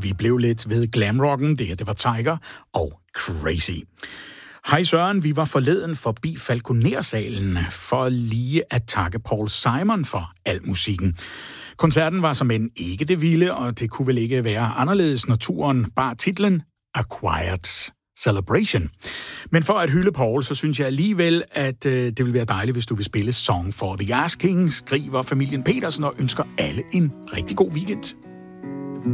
vi blev lidt ved glamrocken. Det her, det var Tiger og Crazy. Hej Søren, vi var forleden forbi Falconer-salen for lige at takke Paul Simon for al musikken. Koncerten var såmænd ikke det vilde, og det kunne vel ikke være anderledes, når turen bar titlen A Quiet Celebration. Men for at hylde Paul, så synes jeg alligevel, at det vil være dejligt, hvis du vil spille Song for the Asking, skriver familien Petersen og ønsker alle en rigtig god weekend.